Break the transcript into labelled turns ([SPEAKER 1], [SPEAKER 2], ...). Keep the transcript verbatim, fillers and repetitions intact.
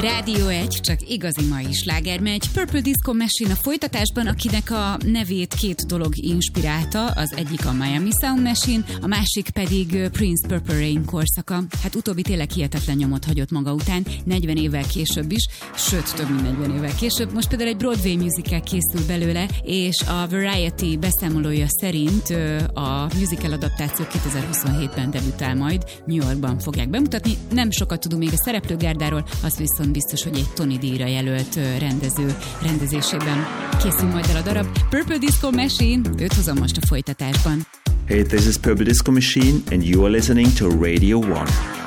[SPEAKER 1] Rádió egy, csak igazi mai sláger megy. Purple Disco Machine a folytatásban, akinek a nevét két dolog inspirálta, az egyik a Miami Sound Machine, a másik pedig Prince Purple Rain korszaka. Hát utóbbi tényleg hihetetlen nyomot hagyott maga után, negyven évvel később is, sőt több mint negyven évvel később. Most például egy Broadway musical készül belőle, és a Variety beszámolója szerint a musical adaptáció kétezer-huszonhétben debütál majd, New Yorkban fogják bemutatni. Nem sokat tudunk még a szereplőgárdáról, az viszont biztos, hogy egy Tony díjra jelölt rendező rendezésében készül majd el a darab. Purple Disco Machine, őt hozom most a folytatásban.
[SPEAKER 2] Hey, this is Purple Disco Machine and you are listening to Radio One.